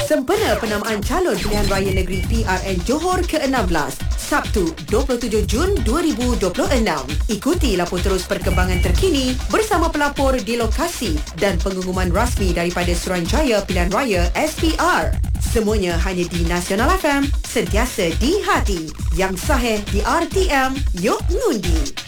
Sempena penamaan calon pilihan raya negeri PRN Johor ke-16, Sabtu 27 Jun 2026. Ikuti lapor terus perkembangan terkini bersama pelapor di lokasi dan pengumuman rasmi daripada Suruhanjaya Pilihan Raya SPR. Semuanya hanya di Nasional FM, sentiasa di hati. Yang sahih di RTM, yuk ngundi.